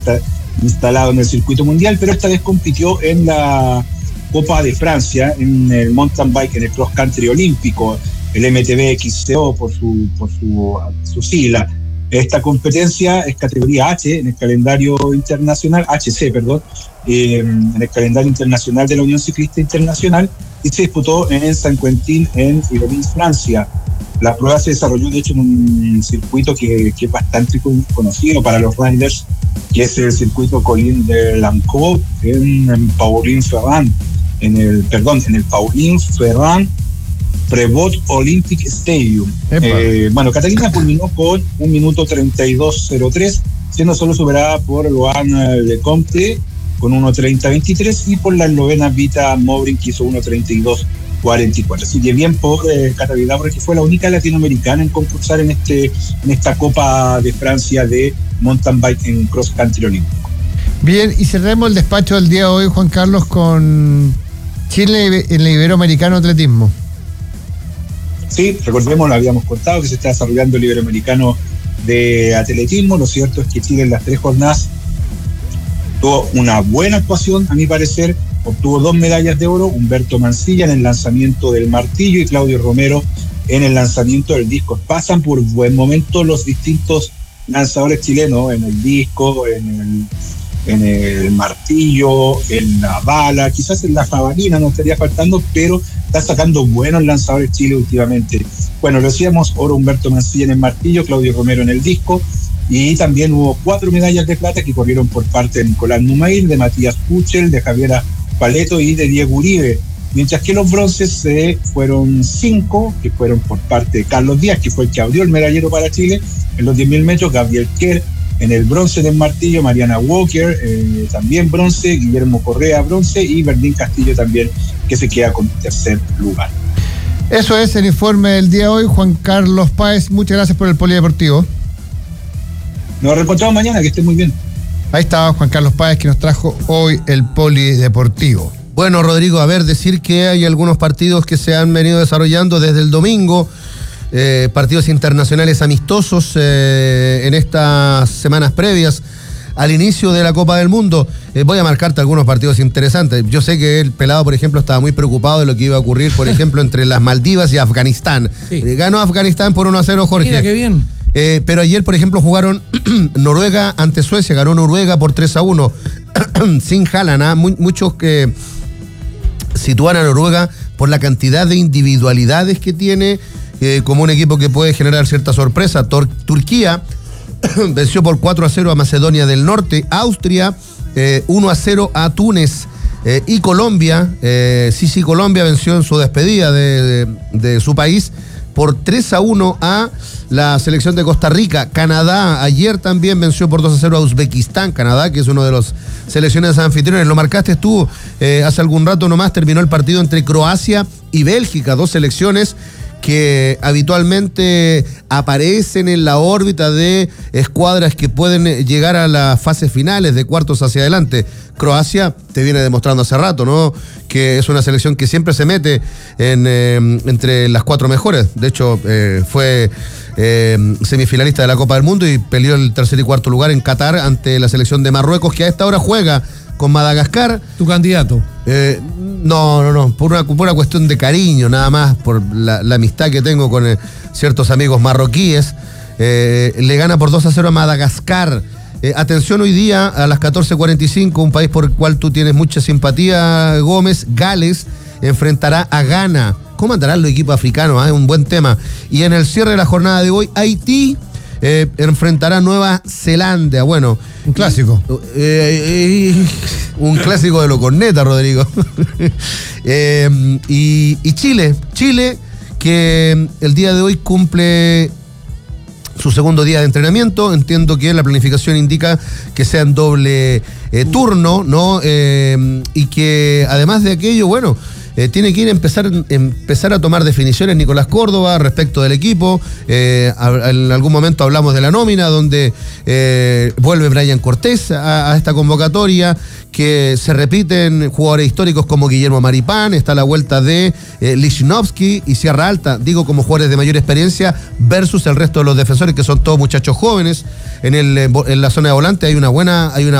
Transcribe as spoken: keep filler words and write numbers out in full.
está instalado en el circuito mundial, pero esta vez compitió en la Copa de Francia, en el mountain bike, en el cross country olímpico, el M T B X C O por su, por su, su sigla. Esta competencia es categoría H en el calendario internacional, H C, perdón, eh, en el calendario internacional de la Unión Ciclista Internacional, y se disputó en Saint-Quentin, en Yvelines, Francia. La prueba se desarrolló, de hecho, en un circuito que, que es bastante conocido para los riders, que es el circuito Colline de Lancourt, en, en Paulin-Ferrand, en el, perdón, en el Paulin-Ferrand Prevot Olympic Stadium. Eh, bueno, Catalina culminó con un minuto treinta y dos cero tres, siendo solo superada por Loan Lecomte con uno treinta veintitrés y por la eslovena Vita Mobrin, que hizo uno treinta y dos cuarenta y cuatro. Así que bien por eh, Catalina, porque fue la única latinoamericana en concursar en este en esta Copa de Francia de mountain bike en cross country olímpico. Bien, y cerremos el despacho del día de hoy, Juan Carlos, con Chile en el Iberoamericano Atletismo. Sí, recordemos, lo habíamos contado, que se está desarrollando el Iberoamericano de Atletismo. Lo cierto es que Chile en las tres jornadas tuvo una buena actuación, a mi parecer. Obtuvo dos medallas de oro, Humberto Mancilla en el lanzamiento del martillo y Claudio Romero en el lanzamiento del disco. Pasan por buen momento los distintos lanzadores chilenos en el disco, en el, en el martillo, en la bala, quizás en la jabalina no estaría faltando, pero está sacando buenos lanzadores Chile últimamente. Bueno, lo decíamos, oro Humberto Mancilla en el martillo, Claudio Romero en el disco, y también hubo cuatro medallas de plata que corrieron por parte de Nicolás Numail, de Matías Puchel, de Javiera Paleto y de Diego Uribe, mientras que los bronces eh, fueron cinco, que fueron por parte de Carlos Díaz, que fue el que abrió el medallero para Chile en los diez mil metros, Gabriel Kerr en el bronce del martillo, Mariana Walker eh, también bronce, Guillermo Correa bronce y Berdín Castillo también, que se queda con tercer lugar. Eso es el informe del día de hoy. Juan Carlos Páez, muchas gracias por el polideportivo. Nos reencontramos mañana, que estén muy bien. Ahí estaba Juan Carlos Páez, que nos trajo hoy el polideportivo. Bueno, Rodrigo, a ver, decir que hay algunos partidos que se han venido desarrollando desde el domingo, eh, partidos internacionales amistosos eh, en estas semanas previas al inicio de la Copa del Mundo. Eh, voy a marcarte algunos partidos interesantes. Yo sé que el Pelado, por ejemplo, estaba muy preocupado de lo que iba a ocurrir, por ejemplo, entre las Maldivas y Afganistán. Sí. Eh, ganó Afganistán por uno a cero, Jorge. Mira, qué bien. Eh, pero ayer, por ejemplo, jugaron Noruega ante Suecia, ganó Noruega por tres a uno, sin Haaland, ¿eh? Muy, muchos que sitúan a Noruega por la cantidad de individualidades que tiene, eh, como un equipo que puede generar cierta sorpresa. Tor- Turquía venció por cuatro a cero a Macedonia del Norte, Austria eh, uno a cero a Túnez, eh, y Colombia, eh, sí, sí, Colombia venció en su despedida de, de, de su país por tres a uno a la selección de Costa Rica. Canadá ayer también venció por dos a cero a Uzbekistán. Canadá, que es uno de los selecciones anfitriones. Lo marcaste tú eh, hace algún rato nomás. Terminó el partido entre Croacia y Bélgica, dos selecciones que habitualmente aparecen en la órbita de escuadras que pueden llegar a las fases finales de cuartos hacia adelante. Croacia te viene demostrando hace rato, ¿no?, que es una selección que siempre se mete en, eh, entre las cuatro mejores. De hecho, eh, fue eh, semifinalista de la Copa del Mundo y peleó el tercer y cuarto lugar en Qatar ante la selección de Marruecos, que a esta hora juega con Madagascar. ¿Tu candidato? Eh, no, no, no, por una, por una cuestión de cariño, nada más, por la, la amistad que tengo con eh, ciertos amigos marroquíes. Eh, le gana por dos a cero a Madagascar. Eh, atención hoy día a las catorce cuarenta y cinco, un país por el cual tú tienes mucha simpatía, Gómez. Gales enfrentará a Ghana. ¿Cómo andarán los equipos africanos? Es eh? un buen tema. Y en el cierre de la jornada de hoy, Haití eh, enfrentará a Nueva Zelanda. Bueno, un clásico. Eh, eh, un clásico de lo corneta, Rodrigo. eh, y, y Chile, Chile, que el día de hoy cumple su segundo día de entrenamiento. Entiendo que la planificación indica que sea en doble eh, turno, ¿no? Eh, y que además de aquello, bueno, eh, tiene que ir a empezar, empezar a tomar definiciones Nicolás Córdoba respecto del equipo. Eh, a, en algún momento hablamos de la nómina, donde eh, vuelve Brian Cortés a, a esta convocatoria, que se repiten jugadores históricos como Guillermo Maripán, está la vuelta de eh, Lichnowsky y Sierra Alta, digo como jugadores de mayor experiencia versus el resto de los defensores, que son todos muchachos jóvenes. En, el, en la zona de volante hay una buena, hay una